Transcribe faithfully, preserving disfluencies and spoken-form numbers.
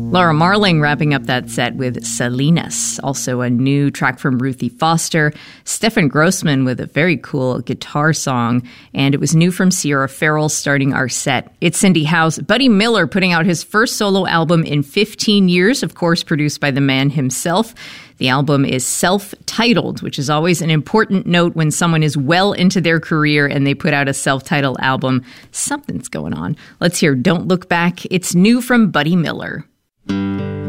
Laura Marling wrapping up that set with Salinas, also a new track from Ruthie Foster. Stefan Grossman with a very cool guitar song, and it was new from Sierra Farrell starting our set. It's Cindy House. Buddy Miller putting out his first solo album in fifteen years, of course produced by the man himself. The album is self-titled, which is always an important note when someone is well into their career and they put out a self-titled album. Something's going on. Let's hear Don't Look Back. It's new from Buddy Miller.